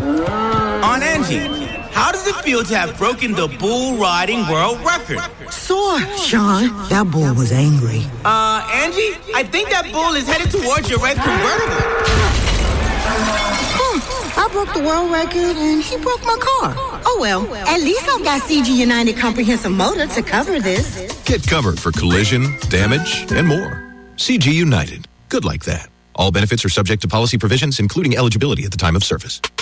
Aunt Angie, how does it feel to have broken the bull riding world record? Sore, Sean. That bull was angry. Angie, I think that bull is headed towards your red convertible. I broke the world record and he broke my car. Oh well, at least I've got CG United Comprehensive Motor to cover this. Get covered for collision, damage, and more. CG United. Good like that. All benefits are subject to policy provisions, including eligibility at the time of service.